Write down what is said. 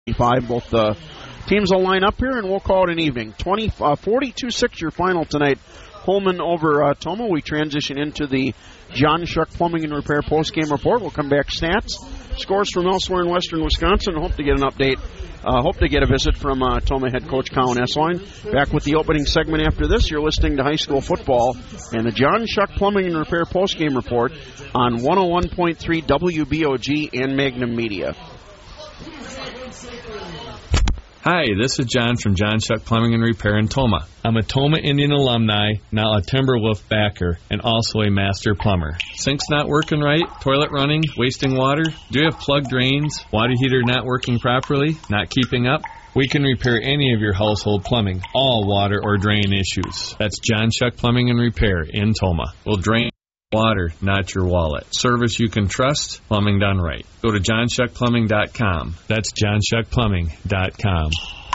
Both teams will line up here, and we'll call it an evening. 42-6 your final tonight. Holman over Tomah. We transition into the John Shuck Plumbing and Repair post-game report. We'll come back stats, scores from elsewhere in western Wisconsin. Hope to get an update. Hope to get a visit from Tomah head coach Colin Esline. Back with the opening segment after this. You're listening to high school football and the John Shuck Plumbing and Repair post-game report on 101.3 WBOG and Magnum Media. Hi, this is John from John Shuck Plumbing and Repair in Tomah. I'm a Tomah Indian alumni, now a Timberwolf backer, and also a master plumber. Sink's not working right, toilet running, wasting water? Do you have plugged drains, water heater not working properly, not keeping up? We can repair any of your household plumbing, all water or drain issues. That's John Shuck Plumbing and Repair in Tomah. We'll drain water, not your wallet. Service you can trust, plumbing done right. Go to johnshuckplumbing.com. That's johnshuckplumbing.com.